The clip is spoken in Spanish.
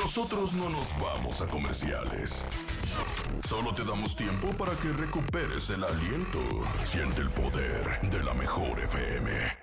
Nosotros no nos vamos a comerciales. Solo te damos tiempo para que recuperes el aliento. Siente el poder de la mejor FM.